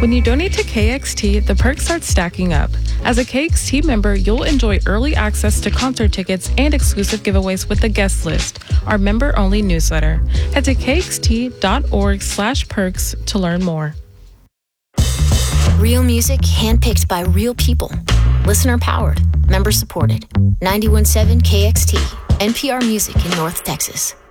When you donate to KXT, the perks start stacking up. As a KXT member, you'll enjoy early access to concert tickets and exclusive giveaways with the guest list, our member-only newsletter. Head to kxt.org/perks to learn more. Real music handpicked by real people. Listener-powered. Member-supported. 91.7 KXT. NPR Music in North Texas.